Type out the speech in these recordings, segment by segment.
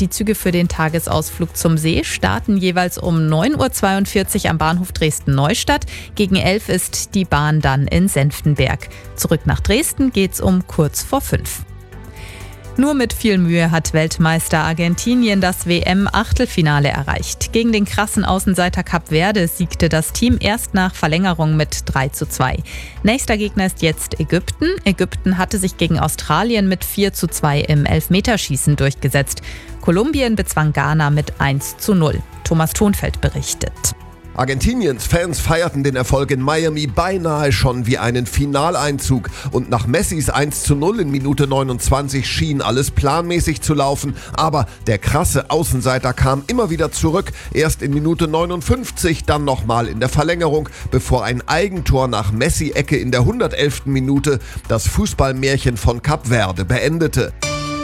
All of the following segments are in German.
Die Züge für den Tagesausflug zum See starten jeweils um 9.42 Uhr am Bahnhof Dresden-Neustadt. Gegen 11 ist die Bahn dann in Senftenberg. Zurück nach Dresden geht's um kurz vor 5. Nur mit viel Mühe hat Weltmeister Argentinien das WM-Achtelfinale erreicht. Gegen den krassen Außenseiter Kap Verde siegte das Team erst nach Verlängerung mit 3:2. Nächster Gegner ist jetzt Ägypten. Ägypten hatte sich gegen Australien mit 4:2 im Elfmeterschießen durchgesetzt. Kolumbien bezwang Ghana mit 1:0. Thomas Thonfeld berichtet. Argentiniens Fans feierten den Erfolg in Miami beinahe schon wie einen Finaleinzug und nach Messis 1:0 in Minute 29 schien alles planmäßig zu laufen, aber der krasse Außenseiter kam immer wieder zurück, erst in Minute 59, dann nochmal in der Verlängerung, bevor ein Eigentor nach Messi-Ecke in der 111. Minute das Fußballmärchen von Kap Verde beendete.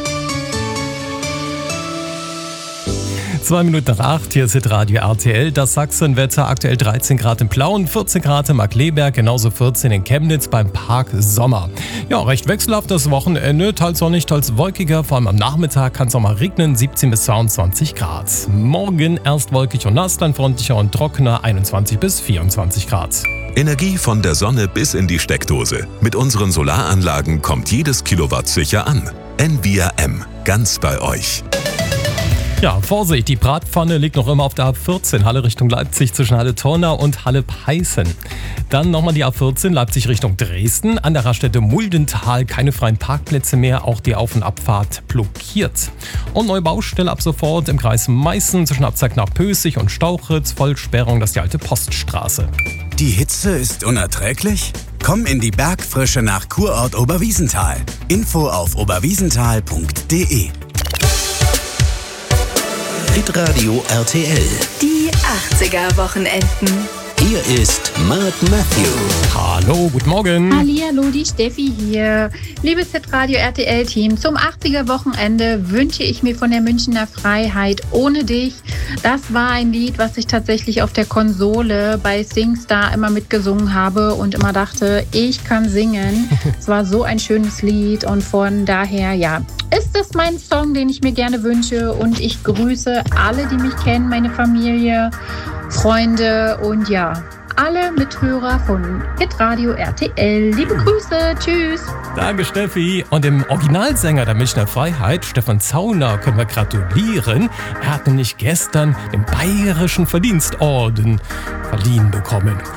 2 Minuten nach 8, hier ist Hitradio RTL. Das Sachsenwetter, aktuell 13 Grad in Plauen, 14 Grad in Markkleeberg, genauso 14 in Chemnitz beim Park Sommer. Ja, recht wechselhaftes Wochenende, teils sonnig, teils wolkiger, vor allem am Nachmittag kann es auch mal regnen, 17 bis 22 Grad. Morgen erst wolkig und nass, dann freundlicher und trockener, 21 bis 24 Grad. Energie von der Sonne bis in die Steckdose. Mit unseren Solaranlagen kommt jedes Kilowatt sicher an. Envia M, ganz bei euch. Ja, Vorsicht, die Bratpfanne liegt noch immer auf der A14, Halle Richtung Leipzig zwischen Halle-Tornau und Halle-Peißen. Dann nochmal die A14, Leipzig Richtung Dresden. An der Raststätte Muldental keine freien Parkplätze mehr, auch die Auf- und Abfahrt blockiert. Und neue Baustelle ab sofort im Kreis Meißen zwischen Abzweig nach Pößig und Stauchritz, Vollsperrung, das ist die alte Poststraße. Die Hitze ist unerträglich? Komm in die Bergfrische nach Kurort Oberwiesenthal. Info auf oberwiesenthal.de. Hitradio RTL. Die 80er-Wochenenden. Hier ist Mark Matthew. Hallo, guten Morgen. Hallihallo, die Steffi hier. Liebes Hitradio RTL-Team, zum 80er-Wochenende wünsche ich mir von der Münchner Freiheit Ohne dich. Das war ein Lied, was ich tatsächlich auf der Konsole bei SingStar immer mitgesungen habe und immer dachte, ich kann singen. Es war so ein schönes Lied und von daher, ja, ist das mein Song, den ich mir gerne wünsche und ich grüße alle, die mich kennen, meine Familie, Freunde und ja, alle Mithörer von Hitradio RTL. Liebe Grüße, tschüss. Danke, Steffi. Und dem Originalsänger der Münchner Freiheit, Stefan Zauner, können wir gratulieren. Er hat nämlich gestern den Bayerischen Verdienstorden verliehen bekommen.